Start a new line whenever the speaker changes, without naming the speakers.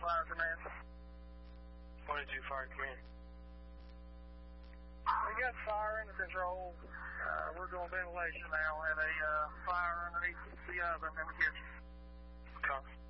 fire command.
22 fire command.
We got fire under control. We're doing ventilation now and a fire underneath the oven in the kitchen.
Copy.